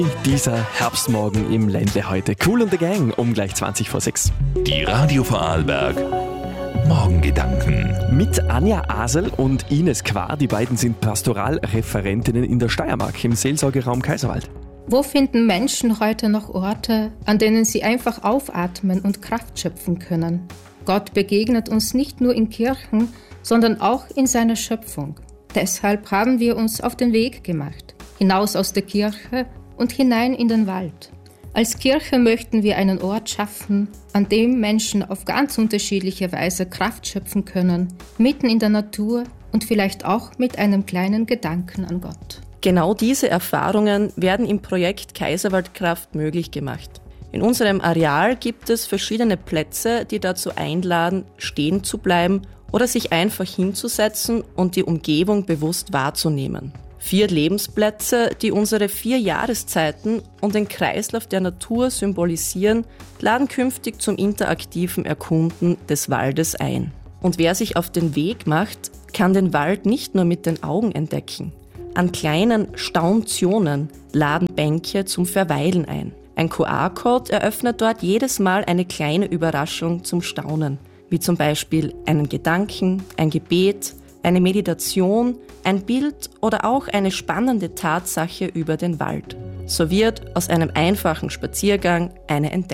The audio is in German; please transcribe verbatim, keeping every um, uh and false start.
Dieser Herbstmorgen im Ländle heute. Cool und the Gang um gleich zwanzig vor sechs. Die Radio Vorarlberg Morgengedanken. Mit Anja Asel und Ines Quar. Die beiden sind Pastoralreferentinnen in der Steiermark im Seelsorgeraum Kaiserwald. Wo finden Menschen heute noch Orte, an denen sie einfach aufatmen und Kraft schöpfen können? Gott begegnet uns nicht nur in Kirchen, sondern auch in seiner Schöpfung. Deshalb haben wir uns auf den Weg gemacht, hinaus aus der Kirche und hinein in den Wald. Als Kirche möchten wir einen Ort schaffen, an dem Menschen auf ganz unterschiedliche Weise Kraft schöpfen können, mitten in der Natur und vielleicht auch mit einem kleinen Gedanken an Gott. Genau diese Erfahrungen werden im Projekt Kaiserwaldkraft möglich gemacht. In unserem Areal gibt es verschiedene Plätze, die dazu einladen, stehen zu bleiben oder sich einfach hinzusetzen und die Umgebung bewusst wahrzunehmen. Vier Lebensplätze, die unsere vier Jahreszeiten und den Kreislauf der Natur symbolisieren, laden künftig zum interaktiven Erkunden des Waldes ein. Und wer sich auf den Weg macht, kann den Wald nicht nur mit den Augen entdecken. An kleinen Stauntionen laden Bänke zum Verweilen ein. Ein Q R-Code eröffnet dort jedes Mal eine kleine Überraschung zum Staunen, wie zum Beispiel einen Gedanken, ein Gebet, eine Meditation, ein Bild oder auch eine spannende Tatsache über den Wald. So wird aus einem einfachen Spaziergang eine Entdeckung.